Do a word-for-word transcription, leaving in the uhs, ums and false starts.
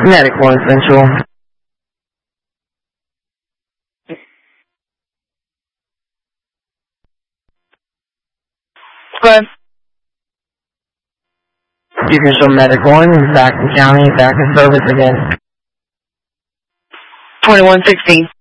Medical Essential. Good. You can show Medical and back in county, back in service again. twenty-one sixteen.